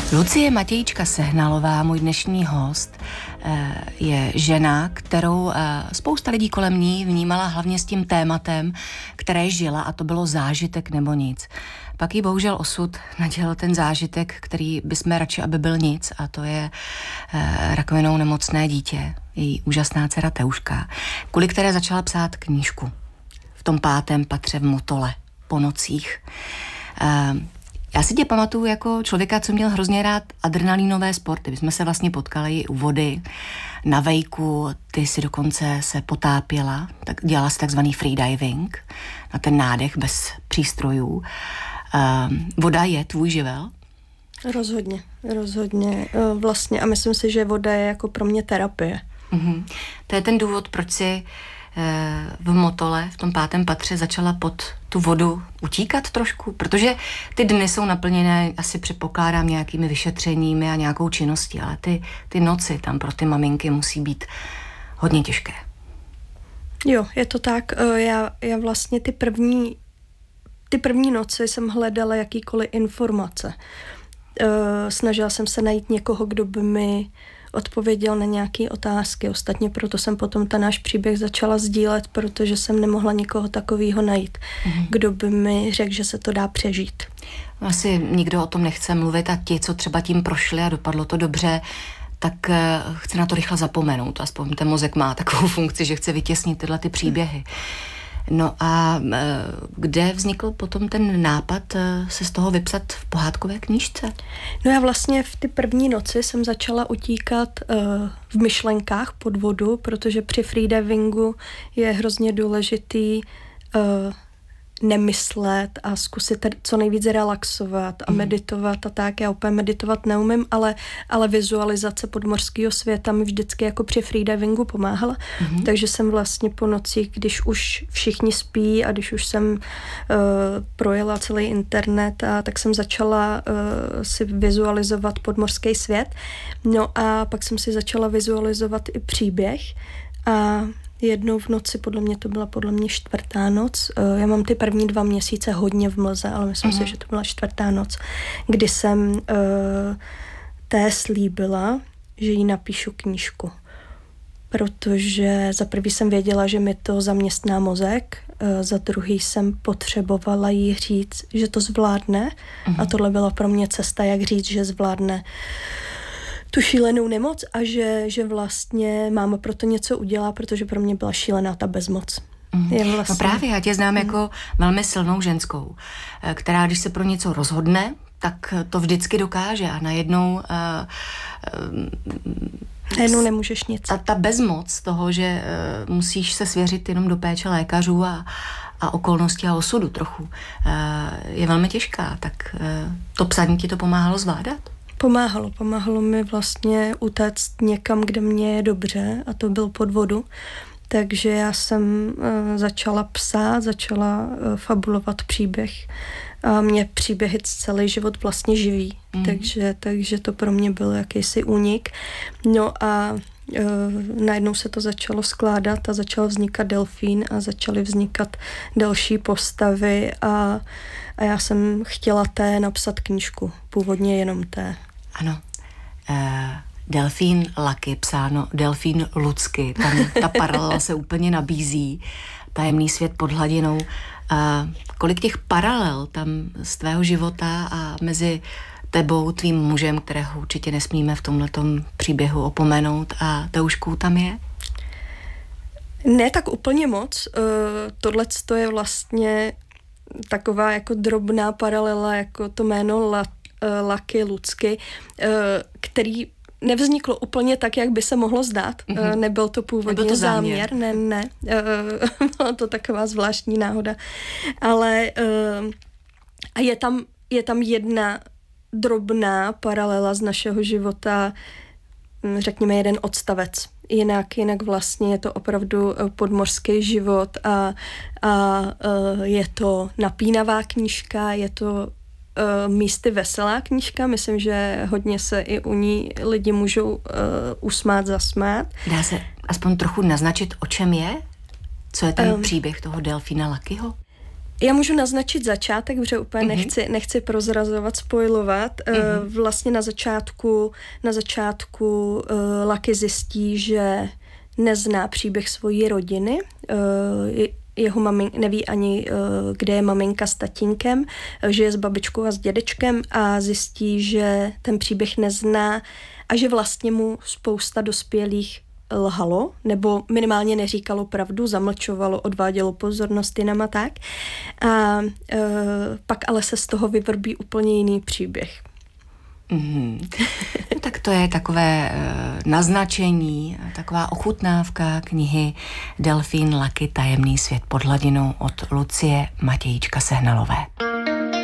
Lucie Matějčka Sehnalová, můj dnešní host, je žena, kterou spousta lidí kolem ní vnímala hlavně s tím tématem, které žila, a to bylo zážitek nebo nic. Pak jí bohužel osud nadělal ten zážitek, který bychom radši, aby byl nic, a to je rakovinou nemocné dítě, její úžasná dcera Teuška, kvůli které začala psát knížku v tom 5. patře v Motole po nocích. Já si tě pamatuju jako člověka, co měl hrozně rád adrenalinové sporty. My jsme se vlastně potkali u vody, na vejku, ty si dokonce se potápěla, tak dělala si takzvaný freediving, na ten nádech bez přístrojů. Voda je tvůj živel? Rozhodně. Vlastně, a myslím si, že voda je jako pro mě terapie. Mm-hmm. To je ten důvod, proč si v Motole, v tom 5. patře, začala pod tu vodu utíkat trošku, protože ty dny jsou naplněné, asi předpokládám, nějakými vyšetřeními a nějakou činností, ale ty noci tam pro ty maminky musí být hodně těžké. Jo, je to tak. Já vlastně ty první noci jsem hledala jakýkoliv informace. Snažila jsem se najít někoho, kdo by mi odpověděl na nějaké otázky. Ostatně proto jsem potom ten náš příběh začala sdílet, protože jsem nemohla nikoho takového najít, kdo by mi řekl, že se to dá přežít. Asi nikdo o tom nechce mluvit, a ti, co třeba tím prošli a dopadlo to dobře, tak chce na to rychle zapomenout. Aspoň ten mozek má takovou funkci, že chce vytěsnit tyhle ty příběhy. No a kde vznikl potom ten nápad se z toho vypsat v pohádkové knížce? No já vlastně v ty první noci jsem začala utíkat v myšlenkách pod vodu, protože při freedivingu je hrozně důležitý nemyslet a zkusit co nejvíc relaxovat a meditovat a tak. Já úplně meditovat neumím, ale vizualizace podmořského světa mi vždycky jako při freedivingu pomáhala. Takže jsem vlastně po nocích, když už všichni spí a když už jsem projela celý internet, tak jsem začala si vizualizovat podmořský svět. No a pak jsem si začala vizualizovat i příběh a jednou v noci, to byla podle mě 4. noc. Já mám ty první 2 měsíce hodně v mlze, ale myslím si, že to byla 4. noc, kdy jsem té slíbila, že jí napíšu knížku. Protože za prvý jsem věděla, že mi to zaměstná mozek, za druhý jsem potřebovala jí říct, že to zvládne, a tohle byla pro mě cesta, jak říct, že zvládne tu šílenou nemoc a že vlastně máma pro to něco udělá, protože pro mě byla šílená ta bezmoc. Vlastně... No právě, já tě znám jako velmi silnou ženskou, která když se pro něco rozhodne, tak to vždycky dokáže a najednou nemůžeš nic. Ta bezmoc toho, že musíš se svěřit jenom do péče lékařů a okolností a osudu trochu, je velmi těžká, tak to psaní ti to pomáhalo zvládat? Pomáhalo mi vlastně utéct někam, kde mě je dobře, a to byl pod vodu. Takže já jsem začala psát, začala fabulovat příběh. A mě příběhy celý život vlastně živí. Takže to pro mě byl jakýsi únik. No a najednou se to začalo skládat a začal vznikat delfín a začaly vznikat další postavy a já jsem chtěla napsat knížku. Původně jenom Ano. Delfín Lucky, psáno Delfín Lucky. Tam ta paralela se úplně nabízí. Tajemný svět pod hladinou. Kolik těch paralel tam z tvého života a mezi tebou, tvým mužem, kterého určitě nesmíme v tomhletom příběhu opomenout, a Teuškou tam je? Ne tak úplně moc. Tohleto je vlastně taková jako drobná paralela, jako to jméno Lucky, který nevzniklo úplně tak, jak by se mohlo zdát. Nebyl to původně záměr. Ne. Byla to taková zvláštní náhoda. Ale a je tam jedna drobná paralela z našeho života, řekněme jeden odstavec. Jinak vlastně je to opravdu podmořský život a je to napínavá knížka, je to místy veselá knížka. Myslím, že hodně se i u ní lidi můžou usmát, zasmát. Dá se aspoň trochu naznačit, o čem je? Co je ten příběh toho delfína Luckyho? Já můžu naznačit začátek, protože úplně nechci prozrazovat, spoilovat. Vlastně na začátku Lucky zjistí, že nezná příběh svojí rodiny. Jeho neví ani, kde je maminka s tatínkem, že je s babičkou a s dědečkem a zjistí, že ten příběh nezná a že vlastně mu spousta dospělých lhalo, nebo minimálně neříkalo pravdu, zamlčovalo, odvádělo pozornost jinam a tak. A pak ale se z toho vyvrbí úplně jiný příběh. No, tak to je takové naznačení, taková ochutnávka knihy Delfín Lucky tajemný svět pod hladinou od Lucie Matějíčka Sehnalové.